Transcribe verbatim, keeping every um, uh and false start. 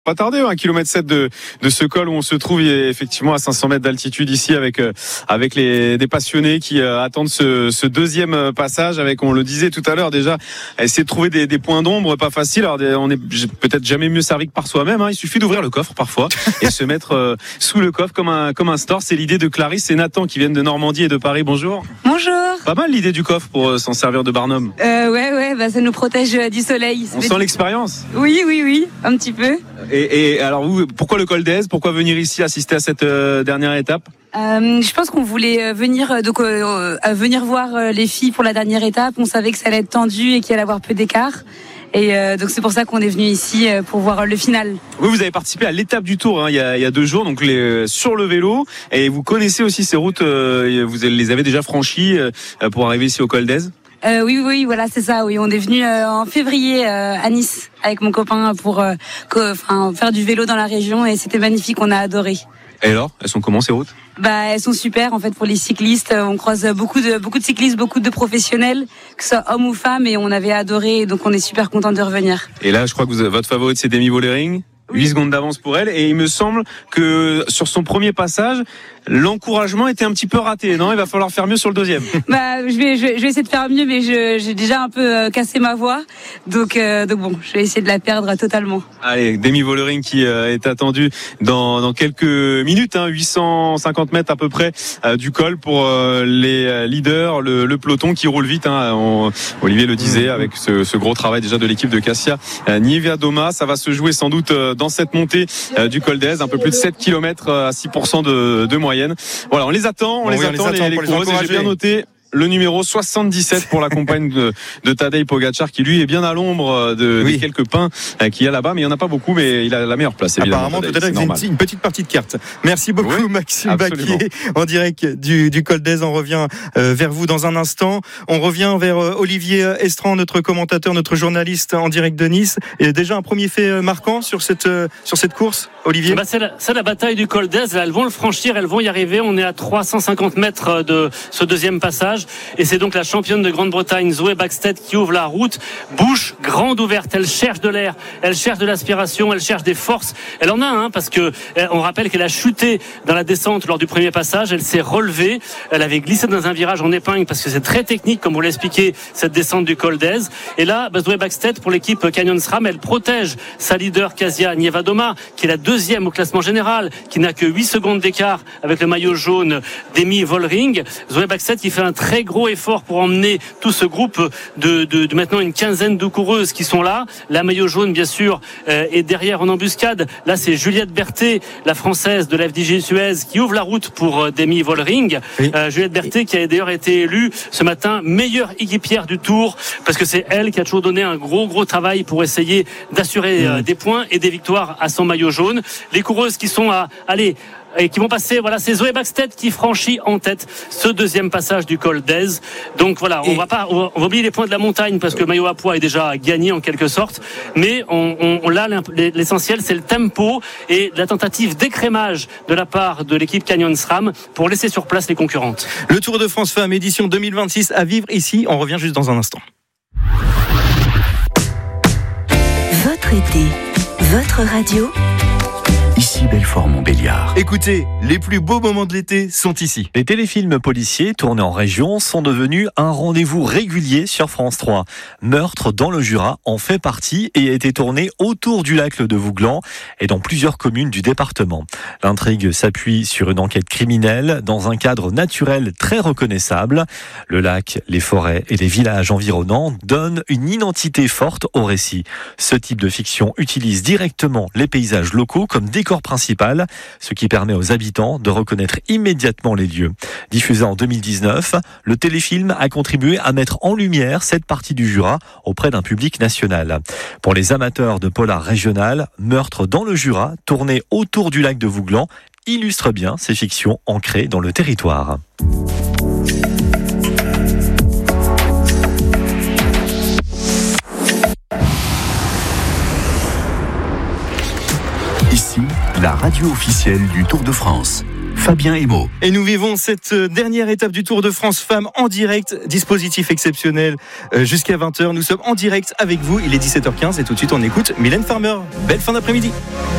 Pas tarder, un kilomètre sept de, de ce col où on se trouve effectivement à cinq cents mètres d'altitude ici avec, euh, avec les, des passionnés qui euh, attendent ce, ce deuxième passage avec, on le disait tout à l'heure déjà, essayer de trouver des, des points d'ombre, pas facile. Alors, on est peut-être jamais mieux servi que par soi-même, hein. Il suffit d'ouvrir le coffre parfois et se mettre euh, sous le coffre comme un, comme un store. C'est l'idée de Clarisse et Nathan qui viennent de Normandie et de Paris. Bonjour. Bonjour. Pas mal l'idée du coffre pour euh, s'en servir de barnum. Euh, ouais, ouais, bah, ça nous protège euh, du soleil. On sent l'expérience. Oui, oui, oui, un petit peu. Et, et alors vous, pourquoi le col d'Aise? Pourquoi venir ici assister à cette euh, dernière étape? Euh, je pense qu'on voulait venir donc euh, euh, venir voir euh, les filles pour la dernière étape. On savait que ça allait être tendu et qu'il allait y avoir peu d'écart. Et euh, donc c'est pour ça qu'on est venu ici euh, pour voir le final. Oui, vous avez participé à l'étape du Tour hein, il, y a, il y a deux jours, donc les, sur le vélo, et vous connaissez aussi ces routes. Euh, vous les avez déjà franchies euh, pour arriver ici au col d'Aise. Euh, oui, oui, voilà, c'est ça. Oui, on est venu euh, en février euh, à Nice avec mon copain pour euh, co- faire du vélo dans la région et c'était magnifique. On a adoré. Et alors, elles sont comment ces routes? Bah, elles sont super en fait pour les cyclistes. On croise beaucoup de beaucoup de cyclistes, beaucoup de professionnels, que ce soit hommes ou femmes, et on avait adoré. Donc on est super content de revenir. Et là, je crois que vous, votre favorite c'est Demi Vollering. huit secondes d'avance pour elle, et il me semble que sur son premier passage, l'encouragement était un petit peu raté, non? Il va falloir faire mieux sur le deuxième. Bah, je vais, je vais, je vais essayer de faire mieux, mais je, j'ai déjà un peu euh, cassé ma voix, donc, euh, donc bon, je vais essayer de la perdre totalement. Allez, Demi Vollering qui euh, est attendu dans, dans quelques minutes, hein, huit cent cinquante mètres à peu près euh, du col pour euh, les leaders, le, le peloton qui roule vite. Hein, on, Olivier le disait avec ce, ce gros travail déjà de l'équipe de Cassia euh, Niewiadoma, ça va se jouer sans doute euh, dans cette montée euh, du col d'Aise, un peu plus de sept kilomètres à six pour cent de, de moyenne. Voilà, on les attend, on, bon, les, oui, attend, on les attend, les, les pour coureuses, les et j'ai bien noté le numéro soixante-dix-sept pour la compagne de, de Tadej Pogacar qui lui est bien à l'ombre de, oui. des quelques pins qu'il y a là-bas, mais il n'y en a pas beaucoup, mais il a la meilleure place évidemment. Apparemment peut-être avec une, une petite partie de carte. Merci beaucoup oui, Maxime absolument. Baquier en direct du, du col d'Aise. On revient euh, vers vous dans un instant. On revient vers euh, Olivier Estran, notre commentateur, notre journaliste en direct de Nice. Et déjà un premier fait marquant sur cette, euh, sur cette course, Olivier. Bah c'est, la, c'est la bataille du col d'Aise. Elles vont le franchir, elles vont y arriver. On est à trois cent cinquante mètres de ce deuxième passage. Et c'est donc la championne de Grande-Bretagne, Zoe Bäckstedt, qui ouvre la route. Bouche grande ouverte. Elle cherche de l'air, elle cherche de l'aspiration, elle cherche des forces. Elle en a, hein, parce que on rappelle qu'elle a chuté dans la descente lors du premier passage. Elle s'est relevée. Elle avait glissé dans un virage en épingle parce que c'est très technique, comme vous l'expliquez, cette descente du col d'Aise. Et là, bah, Zoe Bäckstedt, pour l'équipe Canyon SRAM, elle protège sa leader Kasia Niewiadoma, qui est la deuxième au classement général, qui n'a que huit secondes d'écart avec le maillot jaune Demi Vollering. Zoe Bäckstedt qui fait un très gros effort pour emmener tout ce groupe de, de, de maintenant une quinzaine de coureuses qui sont là. La maillot jaune, bien sûr, euh, est derrière en embuscade. Là, c'est Juliette Berthet, la française de l'F D J Suez, qui ouvre la route pour euh, Demi Vollering. Oui. Euh, Juliette Berthet qui a d'ailleurs été élue ce matin meilleure équipière du Tour, parce que c'est elle qui a toujours donné un gros, gros travail pour essayer d'assurer euh, des points et des victoires à son maillot jaune. Les coureuses qui sont à, allez, et qui vont passer, voilà, c'est Zoe Bäckstedt qui franchit en tête ce deuxième passage du col d'Aise. Donc voilà, on et... va pas, on va, on va oublier les points de la montagne parce que le maillot à pois est déjà gagné en quelque sorte, mais on, on, on là, l'essentiel c'est le tempo et la tentative d'écrémage de la part de l'équipe Canyon SRAM pour laisser sur place les concurrentes. Le Tour de France Femmes édition deux mille vingt-six à vivre ici, on revient juste dans un instant. Votre été, votre radio. Ici Belfort-Montbéliard. Écoutez, les plus beaux moments de l'été sont ici. Les téléfilms policiers tournés en région sont devenus un rendez-vous régulier sur France trois. Meurtre dans le Jura en fait partie et a été tourné autour du lac de Vouglan et dans plusieurs communes du département. L'intrigue s'appuie sur une enquête criminelle dans un cadre naturel très reconnaissable. Le lac, les forêts et les villages environnants donnent une identité forte au récit. Ce type de fiction utilise directement les paysages locaux comme décor principal, ce qui permet aux habitants de reconnaître immédiatement les lieux. Diffusé en deux mille dix-neuf, le téléfilm a contribué à mettre en lumière cette partie du Jura auprès d'un public national. Pour les amateurs de polar régional, Meurtre dans le Jura, tourné autour du lac de Vouglan, illustre bien ces fictions ancrées dans le territoire. Ici, la radio officielle du Tour de France. Fabien Emo. Et nous vivons cette dernière étape du Tour de France Femmes en direct. Dispositif exceptionnel jusqu'à vingt heures. Nous sommes en direct avec vous. Il est dix-sept heures quinze et tout de suite on écoute Mylène Farmer. Belle fin d'après-midi.